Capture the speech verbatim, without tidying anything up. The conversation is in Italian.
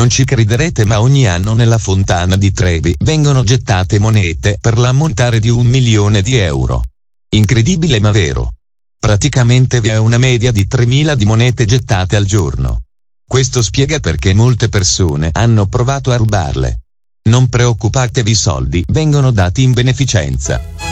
Non ci crederete, ma ogni anno nella fontana di Trevi vengono gettate monete per l'ammontare di un milione di euro. Incredibile ma vero. Praticamente vi è una media di tremila di monete gettate al giorno. Questo spiega perché molte persone hanno provato a rubarle. Non preoccupatevi, i soldi vengono dati in beneficenza.